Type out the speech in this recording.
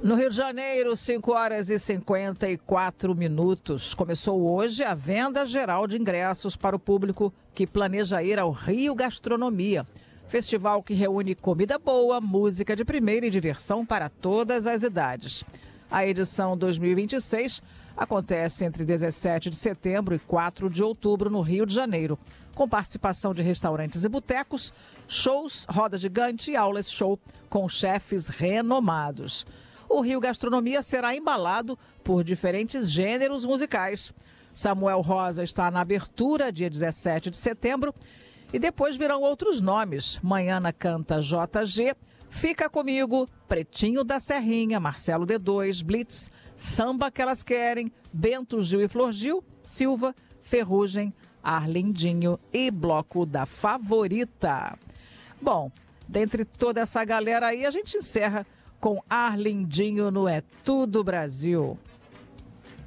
No Rio de Janeiro, 5h54. Começou hoje a venda geral de ingressos para o público que planeja ir ao Rio Gastronomia. Festival que reúne comida boa, música de primeira e diversão para todas as idades. A edição 2026 acontece entre 17 de setembro e 4 de outubro no Rio de Janeiro, com participação de restaurantes e botecos, shows, roda gigante e aulas show com chefes renomados. O Rio Gastronomia será embalado por diferentes gêneros musicais. Samuel Rosa está na abertura, dia 17 de setembro, e depois virão outros nomes. Manhana canta JG, Fica Comigo, Pretinho da Serrinha, Marcelo D2, Blitz, Samba Que Elas Querem, Bento Gil e Flor Gil, Silva, Ferrugem, Arlindinho e Bloco da Favorita. Bom, dentre toda essa galera aí, a gente encerra com Arlindinho no É Tudo Brasil.